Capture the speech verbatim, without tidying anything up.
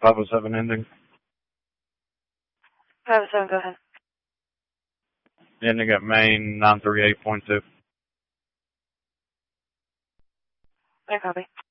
five oh seven ending. five oh seven, go ahead. Ending at main nine three eight point two. I copy.